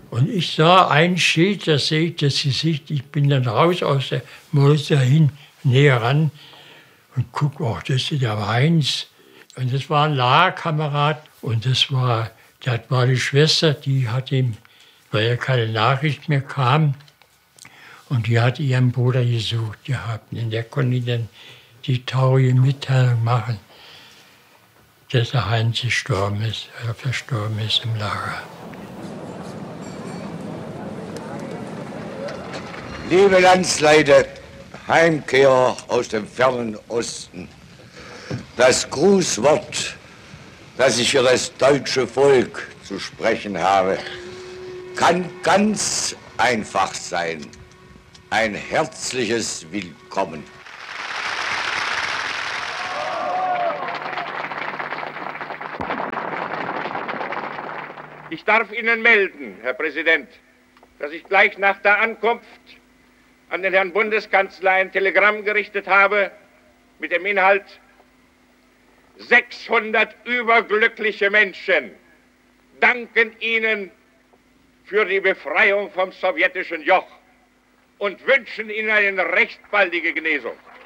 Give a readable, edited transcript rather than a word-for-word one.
Und ich sah ein Schild, da sehe ich das Gesicht. Ich bin dann raus aus der Mauser hin, näher ran und gucke, oh, das ist der Heinz. Und das war ein Lagerkamerad und das war die Schwester, die hat ihm, weil ja keine Nachricht mehr kam, und die hat ihren Bruder gesucht gehabt. Und der konnte dann die traurige Mitteilung machen, dass der Heinz verstorben ist im Lager. Liebe Landsleute, Heimkehrer aus dem fernen Osten, das Grußwort, das ich für das deutsche Volk zu sprechen habe, kann ganz einfach sein. Ein herzliches Willkommen. Ich darf Ihnen melden, Herr Präsident, dass ich gleich nach der Ankunft an den Herrn Bundeskanzler ein Telegramm gerichtet habe mit dem Inhalt: 600 überglückliche Menschen danken Ihnen für die Befreiung vom sowjetischen Joch und wünschen Ihnen eine recht baldige Genesung.